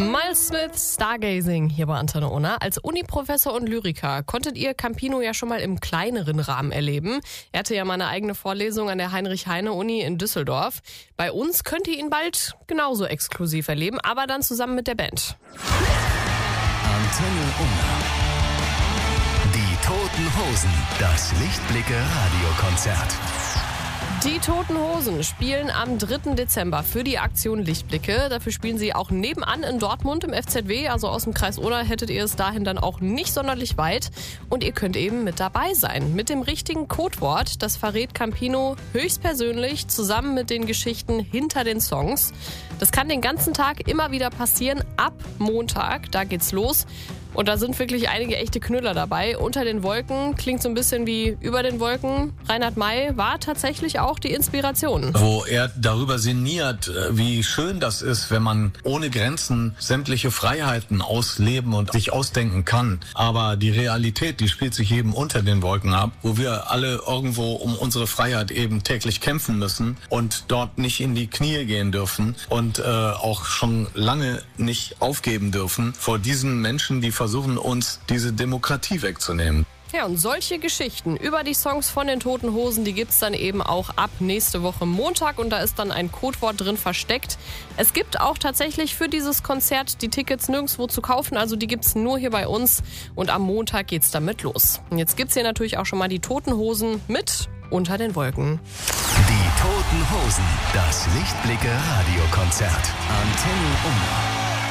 Miles Smith, Stargazing hier bei Antenne Unna. Als Uniprofessor und Lyriker konntet ihr Campino ja schon mal im kleineren Rahmen erleben. Er hatte ja mal eine eigene Vorlesung an der Heinrich-Heine-Uni in Düsseldorf. Bei uns könnt ihr ihn bald genauso exklusiv erleben, aber dann zusammen mit der Band. Antenne Unna. Die Toten Hosen, das Lichtblicke-Radiokonzert. Die Toten Hosen spielen am 3. Dezember für die Aktion Lichtblicke. Dafür spielen sie auch nebenan in Dortmund im FZW, also aus dem Kreis Unna hättet ihr es dahin dann auch nicht sonderlich weit. Und ihr könnt eben mit dabei sein. Mit dem richtigen Codewort, das verrät Campino höchstpersönlich zusammen mit den Geschichten hinter den Songs. Das kann den ganzen Tag immer wieder passieren, ab Montag, da geht's los. Und da sind wirklich einige echte Knüller dabei. Unter den Wolken klingt so ein bisschen wie über den Wolken. Reinhard May war tatsächlich auch die Inspiration. Wo er darüber sinniert, wie schön das ist, wenn man ohne Grenzen sämtliche Freiheiten ausleben und sich ausdenken kann. Aber die Realität, die spielt sich eben unter den Wolken ab, wo wir alle irgendwo um unsere Freiheit eben täglich kämpfen müssen und dort nicht in die Knie gehen dürfen und auch schon lange nicht aufgeben dürfen vor diesen Menschen, die versuchen, uns diese Demokratie wegzunehmen. Ja, und solche Geschichten über die Songs von den Toten Hosen, die gibt's dann eben auch ab nächste Woche Montag und da ist dann ein Codewort drin versteckt. Es gibt auch tatsächlich für dieses Konzert die Tickets nirgendwo zu kaufen, also die gibt's nur hier bei uns und am Montag geht's damit los. Und jetzt gibt's hier natürlich auch schon mal die Toten Hosen mit Unter den Wolken. Die Toten Hosen, das Lichtblicke-Radiokonzert. Antenne Unna.